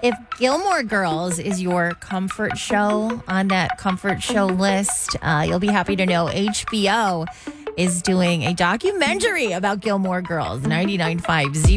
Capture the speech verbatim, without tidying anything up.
If Gilmore Girls is your comfort show on that comfort show list, uh, you'll be happy to know H B O is doing a documentary about Gilmore Girls. ninety-nine point five Z